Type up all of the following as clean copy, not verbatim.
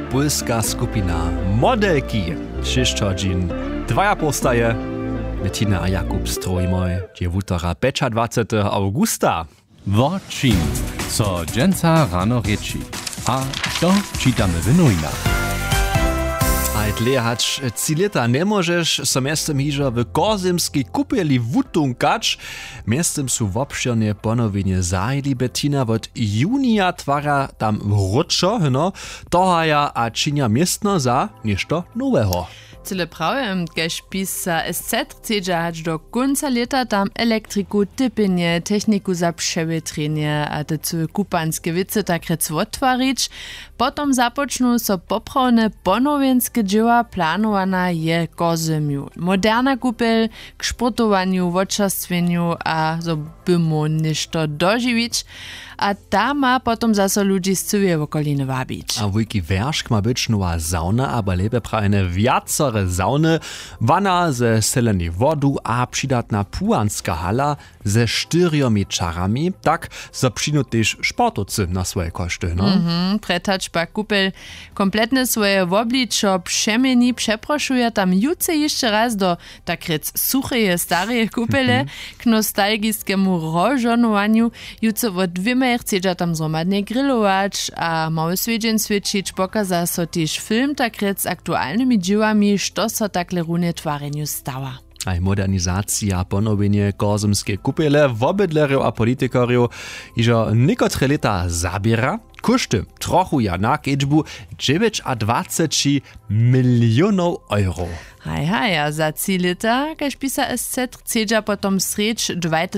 polska skupina Modelki. 6 godzin, 2 postaje. Bettina a Jakub Strojmoj, 25. augusta. Wortschin, co dżęca rano rieči. A to čitamy w nowinach. Aj tlehać 3 lata nie możesz so miestem hižo w kozymskiej kupieli wutunkać. Miestem su wobširnie ponowienie zajli. Bettina od junia twara tam wróczo, no, tohaja a činia miestno za nieszto nowego. Tyle prawem, kež pisa SZ chce hać do końca lata tam elektryku, typienie, techniku za przevětrenie a te kupanskie wice tak rec otwarić. Potom započnu so poprawne ponowienskie dzieła planowana je kozemiu. Moderna kupel k sportowaniu, odczastwieniu a so bymu ništo doživić. A ta ma potom zase ludzi z całej okoliny wabić. A wujki wärszk ma być nowa sauna, aber lepe prajne wiacore sauny, wana ze seleni wodu a przydatna puanska hala ze 4 czarami, tak zapřinu też sportocy na swoje koszty, no? Pretać pa kupel kompletne swoje wobliczo przemieni, przeproszuje tam juce jeszcze raz do tak rec sucheje stareje kupele k nostalgiskiemu rożonowaniu juce od 2 chcedza tam zromadnie grillować, a mały swiedzień świecić pokaza so też film tak rec z aktualnymi dziełami, što so takle runie twareniu stała. Aj modernizacja, ponowienie kozymskie kupele, wobydlerów a politikerów, iżo niekotre lata zabiera, koszty trochu ja na kieczbu 29 milionów euro. Hej, a za 3 lata, kaž pisa SZ, chcedza potom sreč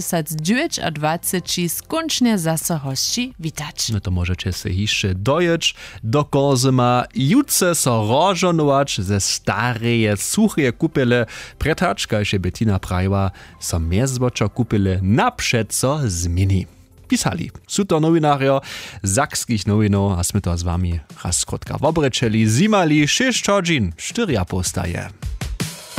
2029 skončne zase hości witać. No to możecie se jeszcze dojeć do kozyma, jutce so rożonować ze stareje, suche kupele, pretacz, kaž je Bettina prajła, so miezboczo kupele naprzed so zmieni. Pisali. Sú to nowinarjo Zakskich nowinov a sme to z wami raz skrótka wobrečeli, zimali 6 godzin, 4 postaje.